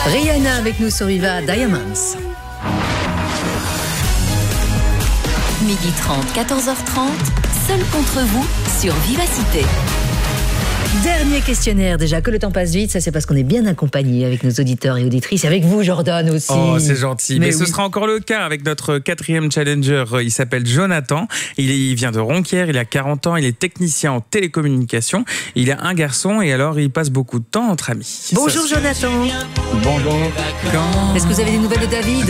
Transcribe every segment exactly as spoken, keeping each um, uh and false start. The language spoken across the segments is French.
Rihanna avec nous sur Viva Diamonds. midi trente, quatorze heures trente, seul contre vous sur Vivacité. Dernier questionnaire déjà, que le temps passe vite, ça c'est parce qu'on est bien accompagné avec nos auditeurs et auditrices, avec vous Jordan aussi. Oh, c'est gentil. Mais, Mais ce oui. sera encore le cas avec notre quatrième challenger. Il s'appelle Jonathan. Il, est, il vient de Ronquière, il a quarante ans, il est technicien en télécommunication. Il a un garçon et alors il passe beaucoup de temps entre amis. Bonjour Ça, Jonathan. Bonjour. Quand... Est-ce que vous avez des nouvelles de David?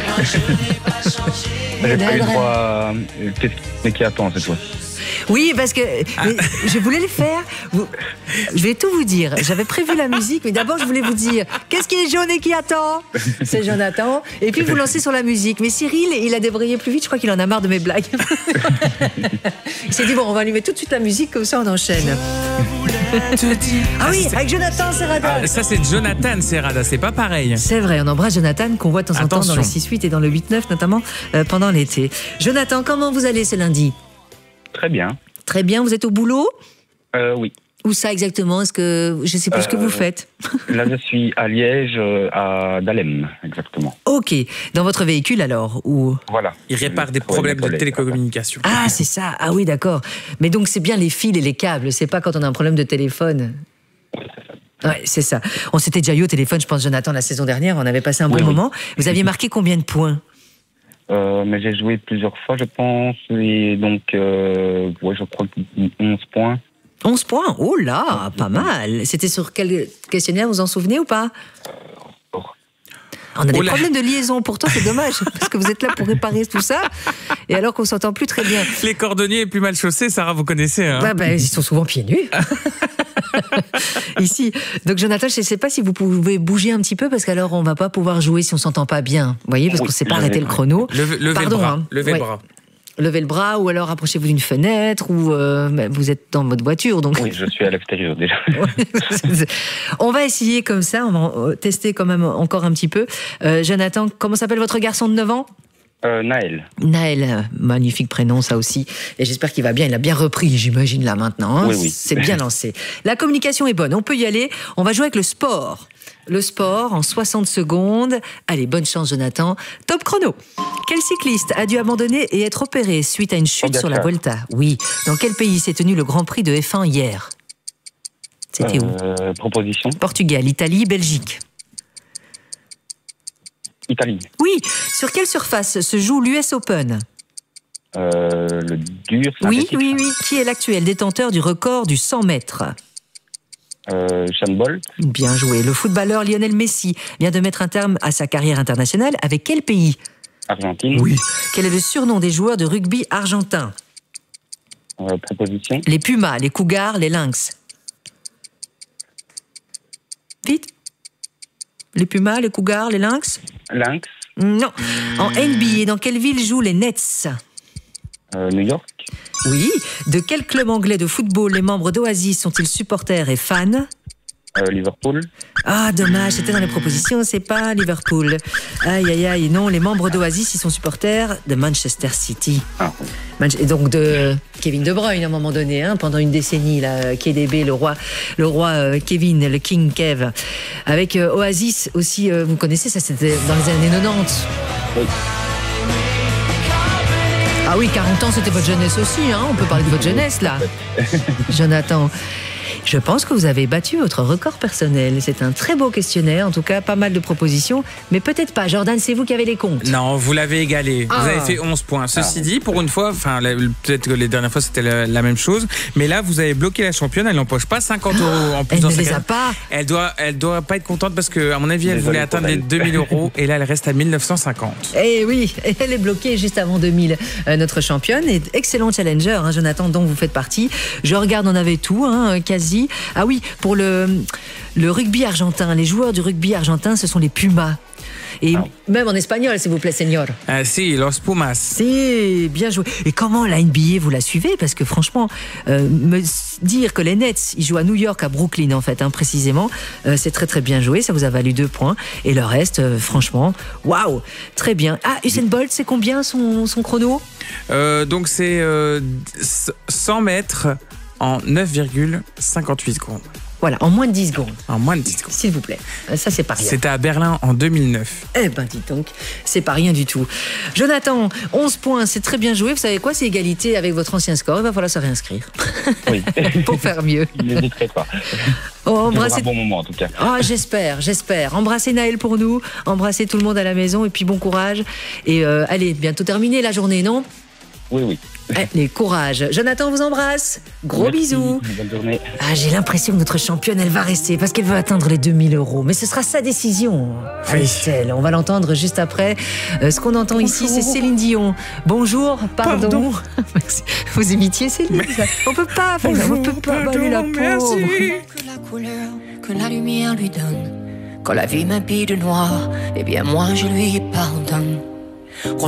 J'ai pas eu droit à... Qu'est-ce qui- qui attend cette fois? Oui, parce que mais je voulais le faire. Vous- Je vais tout vous dire. J'avais prévu la musique, mais d'abord je voulais vous dire qu'est-ce qui est jaune et qui attend? C'est Jonathan. Et puis vous lancez sur la musique. Mais Cyril, il a débrayé plus vite. Je crois qu'il en a marre de mes blagues. Il s'est dit bon, on va allumer tout de suite la musique, comme ça on enchaîne. Ah oui, avec Jonathan Serrada. Ah, ça c'est Jonathan Serrada, c'est pas pareil. C'est vrai, on embrasse Jonathan qu'on voit de temps en temps Attention. dans le six huit et dans le huit neuf notamment euh, pendant l'été. Jonathan, comment vous allez ce lundi? Très bien. Très bien, vous êtes au boulot? Euh, oui. Où ça exactement? Est-ce que je sais plus ce que vous Euh, faites? Là, je suis à Liège, euh, à Dahlem, exactement. Ok, dans votre véhicule alors ou... Voilà. Il répare des Ouais, problèmes de collègues, télécommunication. Ah, c'est ça. Ah oui, d'accord. Mais donc c'est bien les fils et les câbles. C'est pas quand on a un problème de téléphone. Ouais, c'est ça. On s'était déjà eu au téléphone, je pense, Jonathan, la saison dernière. On avait passé un bon Oui, oui. moment. Vous aviez marqué combien de points? Euh, mais j'ai joué plusieurs fois, je pense, et donc, euh, ouais, je crois que onze points. onze points. Oh là, pas mal. C'était sur quel questionnaire, vous en souvenez ou pas? On a des Oh là. problèmes de liaison. Pourtant, c'est dommage, parce que vous êtes là pour réparer tout ça, et alors qu'on s'entend plus très bien. Les cordonniers plus mal chaussés, Sarah, vous connaissez. Hein Bah, bah, ils sont souvent pieds nus. Ici. Donc, Jonathan, je ne sais pas si vous pouvez bouger un petit peu, parce qu'alors on ne va pas pouvoir jouer si on ne s'entend pas bien. Vous voyez, parce Oui, qu'on ne s'est pas je arrêté vais- le chrono. Levez, levez Pardon, le bras. hein. Levez Ouais. le bras. Levez le bras, ou alors approchez-vous d'une fenêtre, ou euh, bah, vous êtes dans votre voiture. Donc... Oui, je suis à l'extérieur déjà. On va essayer comme ça, on va euh, tester quand même encore un petit peu. Euh, Jonathan, comment s'appelle votre garçon de neuf ans? Euh, Naël. Naël, euh, magnifique prénom ça aussi. Et j'espère qu'il va bien, il a bien repris, j'imagine là maintenant. Hein. Oui, oui. C'est bien lancé. La communication est bonne, on peut y aller. On va jouer avec le sport. Le sport en soixante secondes. Allez, bonne chance Jonathan. Top chrono. Quel cycliste a dû abandonner et être opéré suite à une chute Pogacar. sur la Volta? Oui. Dans quel pays s'est tenu le Grand Prix de F un hier? C'était où? Euh, proposition. Portugal, Italie, Belgique. Italie. Oui. Sur quelle surface se joue l'U S Open? Euh, le dur. Oui, synthétique. oui, oui. Qui est l'actuel détenteur du record du cent mètres? Euh, Usain Bolt. Bien joué. Le footballeur Lionel Messi vient de mettre un terme à sa carrière internationale. Avec quel pays? Argentine. Oui. Quel est le surnom des joueurs de rugby argentins? Euh, proposition. Les Pumas, les Cougars, les Lynx. Vite. Les Pumas, les Cougars, les Lynx? Lynx. Non. En N B A, dans quelle ville jouent les Nets? Euh, New York. Oui. De quel club anglais de football les membres d'Oasis sont-ils supporters et fans? Euh, Liverpool. Ah, dommage, c'était dans les propositions, c'est pas Liverpool. Aïe, aïe, aïe, non, les membres d'Oasis, ils sont supporters de Manchester City. Ah. Manche- Et donc de Kevin De Bruyne à un moment donné, hein, pendant une décennie, là, K D B, le roi, le roi euh, Kevin, le King Kev. Avec euh, Oasis aussi, euh, vous connaissez, ça c'était dans les années quatre-vingt-dix. Oui. Ah oui, quarante ans, c'était votre jeunesse aussi, hein, on peut parler de votre jeunesse là. Jonathan. Je pense que vous avez battu votre record personnel. C'est un très beau questionnaire, en tout cas pas mal de propositions, mais peut-être pas. Jordan, c'est vous qui avez les comptes. Non, vous l'avez égalé. Ah. Vous avez fait onze points. Ceci dit, pour une fois, enfin, la- peut-être que les dernières fois c'était la, la même chose, mais là vous avez bloqué la championne. Elle n'empoche pas cinquante euros en plus Elle dans ne sa les a carrière. pas. Elle doit, elle doit pas être contente parce que, à mon avis, elle Désolé voulait pour atteindre les elle. deux mille euros et là elle reste à mille neuf cent cinquante. Eh oui, elle est bloquée juste avant deux mille. Euh, notre championne et excellent challenger, hein, Jonathan, dont vous faites partie. Je regarde, on avait tout, hein, quasi. Ah oui, pour le, le rugby argentin, les joueurs du rugby argentin, ce sont les Pumas. Et Ah. même en espagnol, s'il vous plaît, señor. Ah si, Los Pumas. C'est bien joué. Et comment la N B A, vous la suivez? Parce que franchement, euh, me dire que les Nets, ils jouent à New York, à Brooklyn en fait, hein, précisément, euh, c'est très très bien joué. Ça vous a valu deux points. Et le reste, euh, franchement, waouh, très bien. Ah, Usain Bolt, c'est combien son, son chrono? Euh, donc c'est euh, cent mètres en neuf virgule cinquante-huit secondes. Voilà, en moins de dix secondes. En moins de dix secondes. S'il vous plaît. Ça, c'est pas rien. C'était à Berlin en deux mille neuf. Eh ben, dites donc, c'est pas rien du tout. Jonathan, onze points, c'est très bien joué. Vous savez quoi, c'est égalité avec votre ancien score. Il va falloir se réinscrire. Oui. Pour faire mieux. N'hésiterai pas. Oh, embrassez... un bon moment, en tout cas. Oh, j'espère, j'espère. Embrassez Naël pour nous. Embrassez tout le monde à la maison. Et puis, bon courage. Et euh, allez, bientôt terminée la journée, non ? Oui, oui. Allez, courage. Jonathan vous embrasse. Gros Merci, bisous. Bonne journée. Ah, j'ai l'impression que notre championne, elle va rester parce qu'elle veut atteindre les deux mille euros. Mais ce sera sa décision. Oui. Estelle, on va l'entendre juste après. Euh, ce qu'on entend Bonjour. Ici, c'est Céline Dion. Bonjour, pardon. pardon. Vous imitiez Céline Mais... On peut pas, Bonjour, on peut pas balayer la pauvre. Que la couleur, que la lumière lui donne. Quand la vie m'habille de noir, eh bien moi je lui pardonne.